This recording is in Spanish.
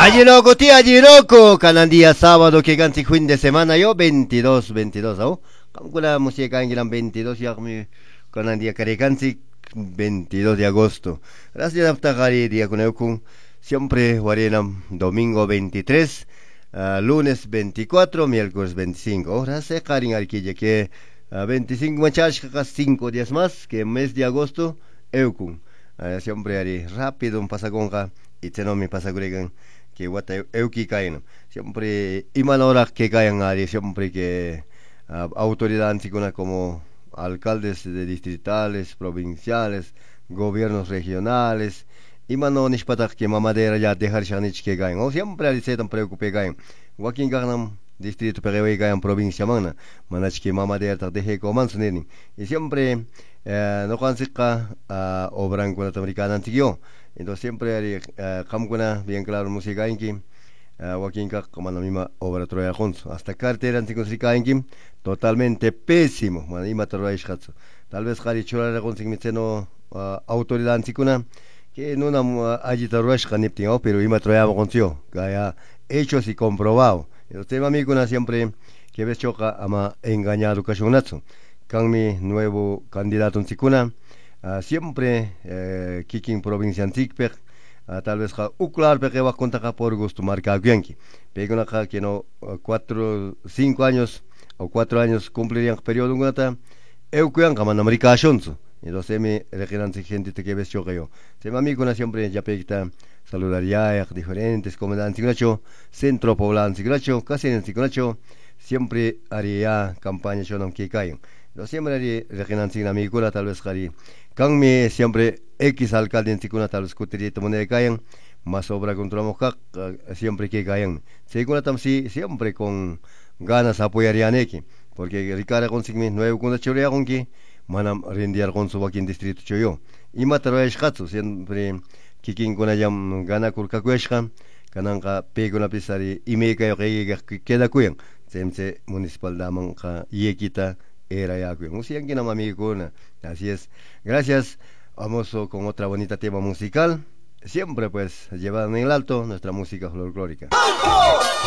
Allí loco, kanan día sábado que gansi fin de semana yo 22, ¿oh? Calcula música en 22 ya kanan día carecansi 22 de agosto. Gracias a Tagari día con Eukun. Siempre guarenam domingo 23, lunes 24, miércoles 25. Ahora se carin arquilla que 25 machas 5 días más que mes de agosto Eukun. Siempre haré rápido un pasagonga y te no me pasagregan que wata euki kain siempre imanora que caen ari siempre que autoridades como alcaldes de distritales, provinciales, gobiernos regionales imano nishpatak que mamadera ya dejar shanich que caen o siempre ali se tan preocupe caen wakin ganam distrito perewe caen provincia mana manach que mamadera tak deje coman suneni y siempre no consika obran con la americana antiguo entonces siempre hay camcuna bien claro música inki Joaquín como la misma obra Troya Juntos hasta cartera anticonsica inki totalmente pésimo manima Troya Ishatsu tal vez Hari Chora consigmiteno autoridad anticuna que no una agita Rush caniptino pero ima Troya concio gaya hechos y comprobado entonces amigo siempre que ves choca ama engañado cachonatsu con mi nuevo candidato anticuna siempre Kikin provincia antigpek tal vez uklar porque va a contar por gusto marca Bianchi pero una que no 4, 5 años cumplirían periodo un gata eukuyan kaman América shonsu entonces me requieren gente que ves yo se me amigo siempre ya pekita saludaría diferentes comandantes gracho centro poblado gracho casi en gracho siempre haría campaña yo no que caen lo siempre haría requieren amigo tal vez haría Kangmi siempre X alcalde en Ticuna tal vez cutería moneda cayan más obra contra Mojac siempre que cayan según tamsi siempre con ganas apoyarían X porque Ricardo consigne nuevo con la chorea con que manam rendiar con su aquí en distrito choyo y matará es hatsu siempre kikin con ayam gana kurka kueshkan kananka pego na pisari y me cayo que queda cuyan semse municipal daman ka yekita era ya que música que no amigo así es gracias vamos con otra bonita tema musical siempre pues llevando en el alto nuestra música folclórica